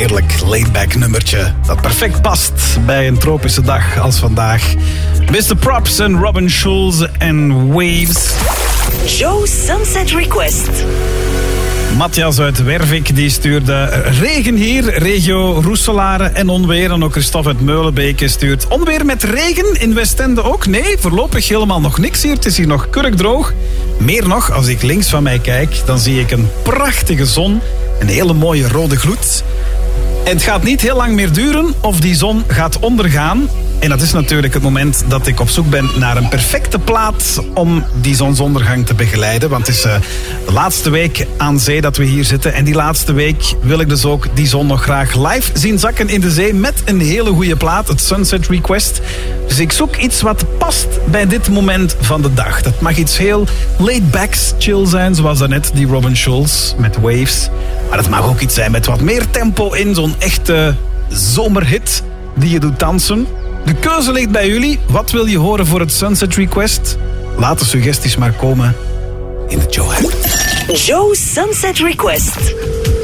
heerlijk laidback nummertje dat perfect past bij een tropische dag als vandaag. Mr. Props en Robin Schulz en Waves. Joe Sunset Request. Matthias uit Wervik die stuurde regen hier, regio Roeselare en onweer. En ook Christophe uit Meulenbeke stuurt onweer met regen in Westende ook. Nee, voorlopig helemaal nog niks hier. Het is hier nog kurkdroog. Meer nog, als ik links van mij kijk, dan zie ik een prachtige zon. Een hele mooie rode gloed. En het gaat niet heel lang meer duren of die zon gaat ondergaan. En dat is natuurlijk het moment dat ik op zoek ben naar een perfecte plaat om die zonsondergang te begeleiden. Want het is de laatste week aan zee dat we hier zitten. En die laatste week wil ik dus ook die zon nog graag live zien zakken in de zee met een hele goede plaat, het Sunset Request. Dus ik zoek iets wat past bij dit moment van de dag. Dat mag iets heel laid-backs, chill zijn, zoals daarnet die Robin Schulz met Waves. Maar het mag ook iets zijn met wat meer tempo in, zo'n echte zomerhit die je doet dansen. De keuze ligt bij jullie. Wat wil je horen voor het Sunset Request? Laat de suggesties maar komen in de Joe-app. Joe Sunset Request.